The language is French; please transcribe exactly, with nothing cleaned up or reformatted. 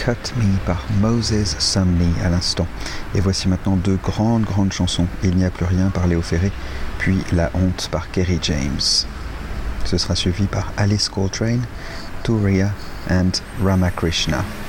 Cut Me par Moses Sumney à l'instant. Et voici maintenant deux grandes, grandes chansons. Il n'y a plus rien par Léo Ferré, puis La Honte par Kerry James. Ce sera suivi par Alice Coltrane, Turiya and Ramakrishna.